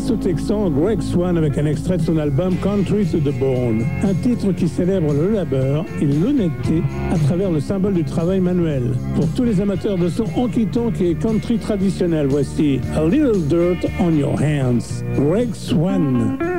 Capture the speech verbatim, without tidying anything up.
saxo-texan Greg Swan avec un extrait de son album Country to the Bone, un titre qui célèbre le labeur et l'honnêteté à travers le symbole du travail manuel. Pour tous les amateurs de son honky-tonk et country traditionnel, voici A Little Dirt on Your Hands, Greg Swan.